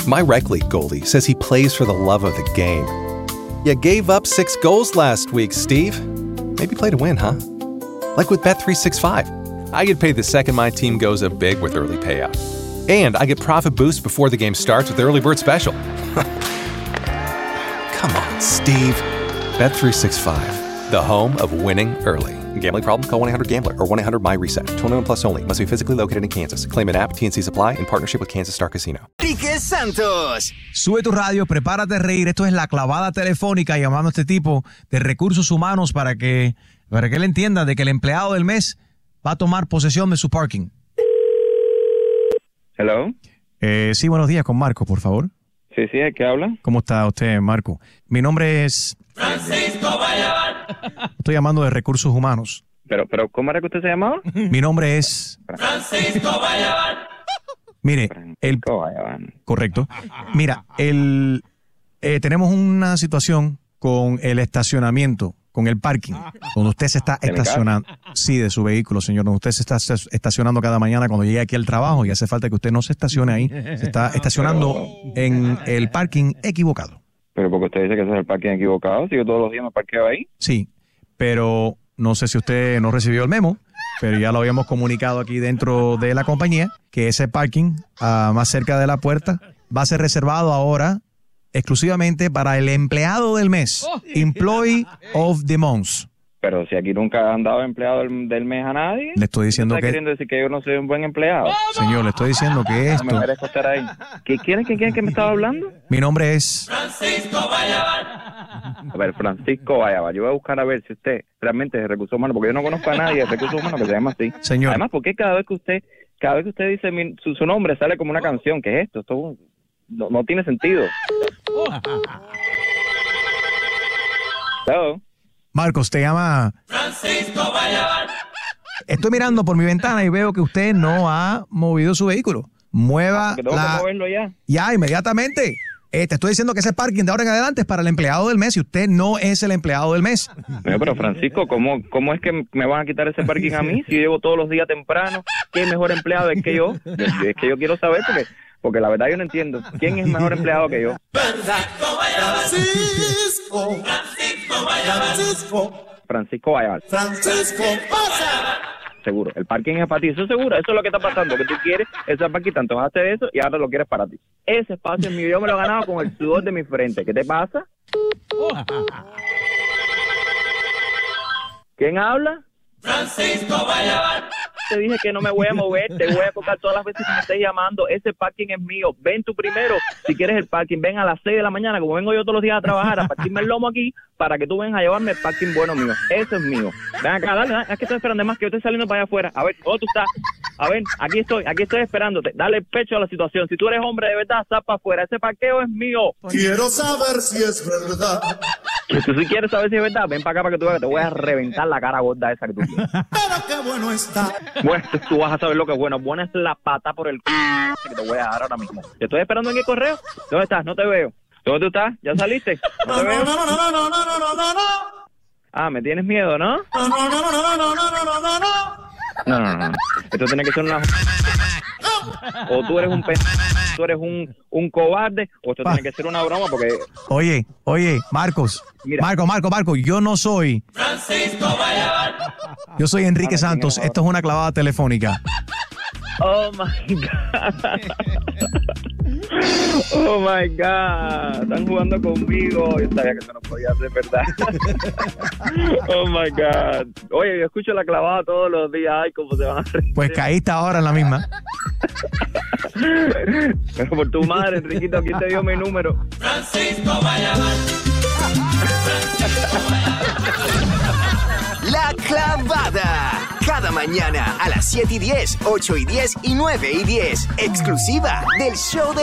My rec league goalie says he plays for the love of the game. You gave up 6 goals last week, Steve. Maybe play to win, huh? Like with Bet365. I get paid the second my team goes up big with early payout. And I get profit boost before the game starts with Early Bird Special. Come on, Steve. Bet365, the home of winning early. Gambling problem? Call 1-800-GAMBLER or 1-800-MY-RESET. 21 plus only. Must be physically located in Kansas. Claim an app. TNCs apply in partnership with Kansas Star Casino. Enrique Santos. Sube tu radio, prepárate a reír. Esto es La Clavada Telefónica, llamando a este tipo de recursos humanos para que él entienda de que el empleado del mes va a tomar posesión de su parking. Hello. Sí, buenos días, con Marco, por favor. Sí, ¿de qué habla? ¿Cómo está usted, Marco? Mi nombre es Francisco Bayabal. Estoy llamando de recursos humanos. Pero, ¿cómo era que usted se llamaba? Mi nombre es Francisco Bayabal. Mire, Francisco Bayabal. Correcto. Mira, tenemos una situación con el estacionamiento, con el parking, donde usted se está estacionando. Sí, de su vehículo, señor. Donde usted se está estacionando cada mañana cuando llegue aquí al trabajo y hace falta que usted no se estacione ahí. Se está estacionando en el parking equivocado. Pero porque usted dice que ese es el parking equivocado, si yo todos los días me parqueo ahí. Sí, pero no sé si usted no recibió el memo, pero ya lo habíamos comunicado aquí dentro de la compañía, que ese parking más cerca de la puerta va a ser reservado ahora exclusivamente para el empleado del mes, Employee of the Month. Pero si aquí nunca han dado empleado del mes a nadie. Le estoy diciendo ¿Está queriendo decir que yo no soy un buen empleado? Señor, le estoy diciendo que esto... No me merezco estar ahí. ¿Quién es que me estaba hablando? Mi nombre es... Francisco Bayabal. A ver, Francisco Bayabal. Yo voy a buscar a ver si usted realmente es de recursos humanos, porque yo no conozco a nadie de recursos humanos que se llama así. Señor. Además, ¿por qué cada vez que usted dice su nombre sale como una canción? ¿Qué es esto? Esto no tiene sentido. Hello. Marcos, te llama... Francisco Bayabal. Estoy mirando por mi ventana y veo que usted no ha movido su vehículo. Mueva que tengo que moverlo ya. Ya, inmediatamente. Te estoy diciendo que ese parking de ahora en adelante es para el empleado del mes y usted no es el empleado del mes. Pero Francisco, ¿cómo es que me van a quitar ese parking a mí? Si yo llego todos los días temprano, ¿qué mejor empleado es que yo? Es que yo quiero saber porque la verdad yo no entiendo. ¿Quién es mejor empleado que yo? Francisco Bayabal. Francisco Bayabal. Francisco pasa. Seguro, el parking es para ti, eso es seguro, eso es lo que está pasando, que tú quieres ese parking, tanto vas a hacer eso y ahora lo quieres para ti. Ese espacio es mío, yo me lo he ganado con el sudor de mi frente. ¿Qué te pasa? ¿Quién habla? Francisco Bayabal. Te dije que no me voy a mover, te voy a tocar todas las veces que me estés llamando. Ese parking es mío. Ven tú primero, si quieres el parking. Ven a las 6 de la mañana, como vengo yo todos los días a trabajar, a partirme el lomo aquí, para que tú vengas a llevarme el parking bueno mío. Ese es mío. Ven acá, dale, es que estoy esperando. Además que yo estoy saliendo para allá afuera. A ver, ¿dónde tú estás? A ver, aquí estoy esperándote. Dale el pecho a la situación. Si tú eres hombre de verdad, sal para afuera. Ese parqueo es mío. Quiero saber si es verdad. Que tú sí quieres saber si es verdad, ven para acá para que tú veas que te voy a reventar la cara gorda esa que tú quieres. Pero qué bueno está. Bueno, tú vas a saber lo que es bueno. Buena es la pata por el que te voy a dar ahora mismo. Te estoy esperando en el correo. ¿Dónde estás? No te veo. ¿Dónde tú estás? ¿Ya saliste? No te veo. Ah, ¿me tienes miedo, no? No. Esto tiene que ser una... O tú eres tú eres un cobarde, o esto tiene que ser una broma porque... Oye, Marcos. Mira. Marco, yo no soy... Francisco Bayabal. Yo soy Enrique Santos. Esto es una clavada telefónica. Oh my God. Están jugando conmigo. Yo sabía que eso no podía ser verdad. Oh my God. Oye, yo escucho la clavada todos los días. Ay, cómo se van a reír. Pues caíste ahora en la misma. Pero por tu madre, Enriquito, aquí te dio mi número. Francisco Bayabal. La Clavada. Cada mañana a las 7:10, 8:10 y 9:10. Exclusiva del show de